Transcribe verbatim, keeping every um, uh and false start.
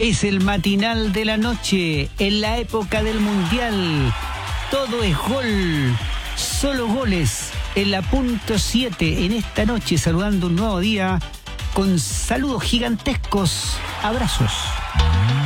Es el matinal de la noche, en la época del Mundial. Todo es gol, solo goles. En la punto siete, en esta noche, saludando un nuevo día con saludos gigantescos. Abrazos.